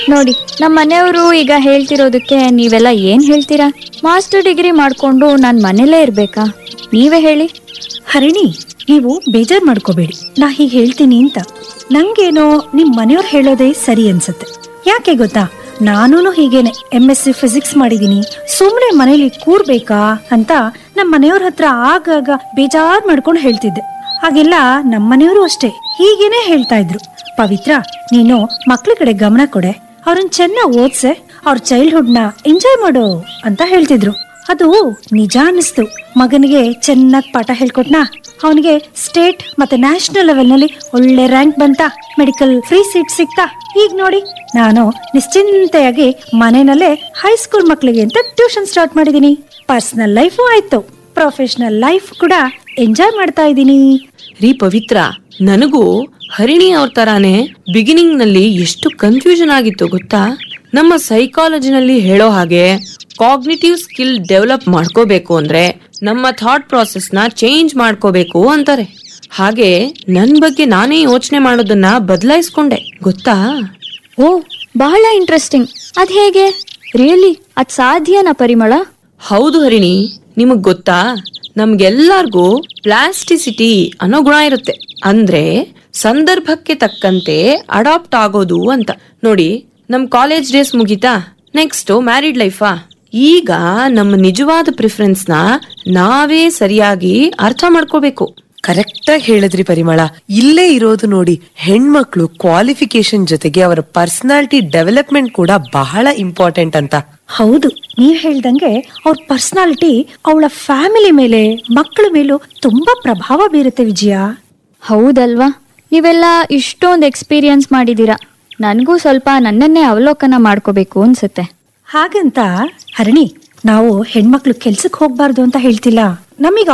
ನೋಡಿ, ನಮ್ಮ ಮನೆಯವರು ಈಗ ಹೇಳ್ತಿರೋದಕ್ಕೆ ನೀವೆಲ್ಲ ಏನ್ ಹೇಳ್ತೀರಾ? ಮಾಸ್ಟರ್ ಡಿಗ್ರಿ ಮಾಡ್ಕೊಂಡು ನಾನ್ ಮನೇಲೇ ಇರ್ಬೇಕಾ? ನೀವೇ ಹೇಳಿ. ಹರಿಣಿ, ನೀವು ಬೇಜಾರ್ ಮಾಡ್ಕೋಬೇಡಿ, ನಾ ಹೀಗೆ ಹೇಳ್ತೀನಿ ಅಂತ. ನಂಗೇನೋ ನಿಮ್ ಮನೆಯವ್ರು ಹೇಳೋದೇ ಸರಿ ಅನ್ಸುತ್ತೆ. ಯಾಕೆ ಗೊತ್ತಾ, ನಾನೂನು ಹೀಗೇನೆ MSc ಫಿಸಿಕ್ಸ್ ಮಾಡಿದೀನಿ, ಸುಮ್ನೆ ಮನೇಲಿ ಕೂರ್ಬೇಕಾ ಅಂತ ನಮ್ಮ ಮನೆಯವ್ರ ಹತ್ರ ಆಗಾಗ ಬೇಜಾರ್ ಮಾಡ್ಕೊಂಡು ಹೇಳ್ತಿದ್ದೆ. ಹಾಗೆಲ್ಲ ನಮ್ಮ ಮನೆಯವರು ಅಷ್ಟೇ ಹೀಗೇನೆ ಹೇಳ್ತಾ ಇದ್ರು. ಪವಿತ್ರ, ನೀನು ಮಕ್ಳ ಕಡೆ ಗಮನ ಕೊಡೆ, ಅವ್ರನ್ನ ಚೆನ್ನಾಗ್ ಓದ್ಸೆ, ಅವ್ರ ಚೈಲ್ಡ್ಹುಡ್ ನ ಎಂಜಾಯ್ ಮಾಡು ಅಂತ ಹೇಳ್ತಿದ್ರು. ಅದು ನಿಜ ಅನ್ನಿಸ್ತು. ಮಗನಿಗೆ ಚೆನ್ನಾಗಿ ಪಾಠ ಹೇಳ್ಕೊಟ್ನಾ, ಅವನಿಗೆ ಸ್ಟೇಟ್ ಮತ್ತೆ ನ್ಯಾಷನಲ್ ಲೆವೆಲ್ ನಲ್ಲಿ ಒಳ್ಳೆ ರ್ಯಾಂಕ್ ಬಂತ, ಮೆಡಿಕಲ್ ಫ್ರೀ ಸೀಟ್ ಸಿಕ್ತಾ. ಈಗ ನೋಡಿ, ನಾನು ನಿಶ್ಚಿಂತೆಯಾಗಿ ಮನೆಯಲ್ಲೇ ಹೈಸ್ಕೂಲ್ ಮಕ್ಕಳಿಗೆ ಅಂತ ಟ್ಯೂಷನ್ ಸ್ಟಾರ್ಟ್ ಮಾಡಿದೀನಿ. ಪರ್ಸನಲ್ ಲೈಫು ಆಯ್ತು, ಪ್ರೊಫೆಷನಲ್ ಲೈಫ್ ಕೂಡ ಎಂಜಾಯ್ ಮಾಡ್ತಾ ಇದ್ದೀನಿ. ರೀ ಪವಿತ್ರ, ನನಗೂ ಹರಿಣಿ ಅವ್ರ ತರಾನೇ ಬಿಗಿನಿಂಗ್ ನಲ್ಲಿ ಎಷ್ಟು ಕನ್ಫ್ಯೂಷನ್ ಆಗಿತ್ತು ಗೊತ್ತಾ? ನಮ್ಮ ಸೈಕಾಲಜಿನಲ್ಲಿ ಹೇಳೋ ಹಾಗೆ ಕಾಗ್ನಿಟಿವ್ ಸ್ಕಿಲ್ ಡೆವಲಪ್ ಮಾಡ್ಕೋಬೇಕು ಅಂದ್ರೆ ನಮ್ಮ ಥಾಟ್ ಪ್ರಾಸೆಸ್ ನ ಚೇಂಜ್ ಮಾಡ್ಕೋಬೇಕು ಅಂತಾರೆ. ಹಾಗೆ ನನ್ ಬಗ್ಗೆ ನಾನೇ ಯೋಚನೆ ಮಾಡೋದನ್ನ ಬದಲಾಯಿಸ್ಕೊಂಡೆ ಗೊತ್ತಾ? ಓ, ಬಹಳ ಇಂಟ್ರೆಸ್ಟಿಂಗ್. ಅದ್ ಹೇಗೆ? ರಿಯಲಿ ಅದ್ ಸಾಧ್ಯನಾ ಪರಿಮಳ? ಹೌದು ಹರಿಣಿ, ನಿಮಗ್ ಗೊತ್ತಾ, ನಮ್ಗೆಲ್ಲರಿಗೂ ಪ್ಲಾಸ್ಟಿಸಿಟಿ ಅನ್ನೋ ಗುಣ ಇರುತ್ತೆ. ಅಂದ್ರೆ ಸಂದರ್ಭಕ್ಕೆ ತಕ್ಕಂತೆ ಅಡಾಪ್ಟ್ ಆಗೋದು ಅಂತ. ನೋಡಿ, ನಮ್ ಕಾಲೇಜ್ ಡೇಸ್ ಮುಗೀತಾ, ನೆಕ್ಸ್ಟ್ ಮ್ಯಾರಿಡ್ ಲೈಫಾ? ಈಗ ನಮ್ಮ ನಿಜವಾದ ಪ್ರಿಫರೆನ್ಸ್ ನ ನಾವೇ ಸರಿಯಾಗಿ ಅರ್ಥ ಮಾಡ್ಕೋಬೇಕು. ಕರೆಕ್ಟ್ ಆಗಿ ಹೇಳಿದ್ರಿ ಪರಿಮಳ. ಇಲ್ಲೇ ಇರೋದು ನೋಡಿ, ಹೆಣ್ಮಕ್ಳು ಕ್ವಾಲಿಫಿಕೇಶನ್ ಜೊತೆಗೆ ಅವರ ಪರ್ಸನಾಲಿಟಿ ಡೆವಲಪ್ಮೆಂಟ್ ಕೂಡ ಬಹಳ ಇಂಪಾರ್ಟೆಂಟ್ ಅಂತ. ಹೌದು, ನೀವ್ ಹೇಳ್ದಂಗೆ ಅವ್ರ ಪರ್ಸನಾಲಿಟಿ ಅವಳ ಫ್ಯಾಮಿಲಿ ಮೇಲೆ, ಮಕ್ಕಳ ಮೇಲೂ ತುಂಬಾ ಪ್ರಭಾವ ಬೀರುತ್ತೆ ವಿಜಯ. ಹೌದಲ್ವಾ? ನೀವೆಲ್ಲ ಇಷ್ಟೊಂದು ಎಕ್ಸ್ಪೀರಿಯನ್ಸ್ ಮಾಡಿದೀರಾ. ನನ್ಗೂ ಸ್ವಲ್ಪ ನನ್ನನ್ನೇ ಅವಲೋಕನ ಮಾಡ್ಕೋಬೇಕು ಅನ್ಸುತ್ತೆ. ಹಾಗಂತ ಹರಣಿ, ನಾವು ಹೆಣ್ಮಕ್ಳು ಕೆಲ್ಸಕ್ಕೆ ಹೋಗ್ಬಾರ್ದು ಅಂತ ಹೇಳ್ತಿಲ್ಲ. ನಮೀಗ